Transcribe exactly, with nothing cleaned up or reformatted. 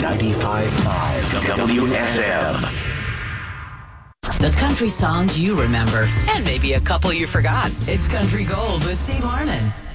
ninety-five point five W S M. The country songs you remember, and maybe a couple you forgot. It's Country Gold with Steve Harmon.